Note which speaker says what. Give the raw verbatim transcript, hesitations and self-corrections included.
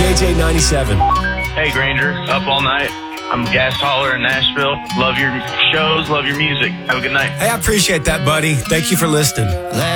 Speaker 1: J J ninety-seven.
Speaker 2: Hey, Granger, up all night. I'm Gas Hauler in Nashville. Love your shows, love your music. Have a good night.
Speaker 1: Hey, I appreciate that, buddy. Thank you for listening.